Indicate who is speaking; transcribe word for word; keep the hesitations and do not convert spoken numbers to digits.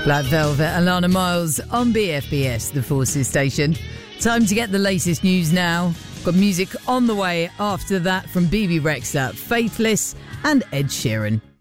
Speaker 1: Black Velvet, Alana Miles on B F B S, the Forces station. Time to get the latest news now. Got music on the way after that from B B Rexha, Faithless and Ed Sheeran.